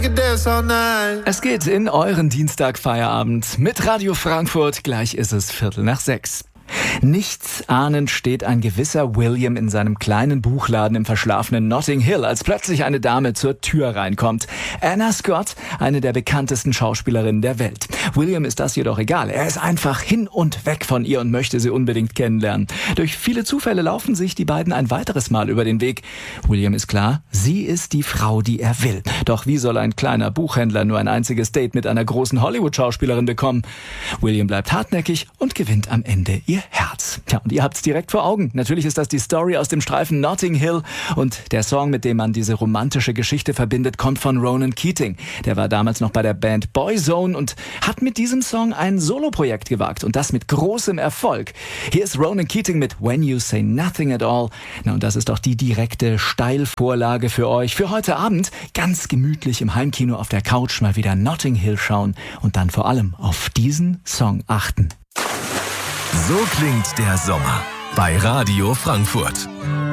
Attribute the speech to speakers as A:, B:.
A: Es geht in euren Dienstag-Feierabend mit Radio Frankfurt. Gleich ist es 5:45. Nichts ahnend steht ein gewisser William in seinem kleinen Buchladen im verschlafenen Notting Hill, als plötzlich eine Dame zur Tür reinkommt. Anna Scott, eine der bekanntesten Schauspielerinnen der Welt. William ist das jedoch egal. Er ist einfach hin und weg von ihr und möchte sie unbedingt kennenlernen. Durch viele Zufälle laufen sich die beiden ein weiteres Mal über den Weg. William ist klar, sie ist die Frau, die er will. Doch wie soll ein kleiner Buchhändler nur ein einziges Date mit einer großen Hollywood-Schauspielerin bekommen? William bleibt hartnäckig und gewinnt am Ende ihr Herz. Tja, und ihr habt's direkt vor Augen. Natürlich ist das die Story aus dem Streifen Notting Hill und der Song, mit dem man diese romantische Geschichte verbindet, kommt von Ronan Keating. Der war damals noch bei der Band Boyzone und hat mit diesem Song ein Soloprojekt gewagt und das mit großem Erfolg. Hier ist Ronan Keating mit When You Say Nothing at All. Na, und das ist doch die direkte Steilvorlage für euch. Für heute Abend ganz gemütlich im Heimkino auf der Couch mal wieder Notting Hill schauen und dann vor allem auf diesen Song achten.
B: So klingt der Sommer bei Radio Frankfurt.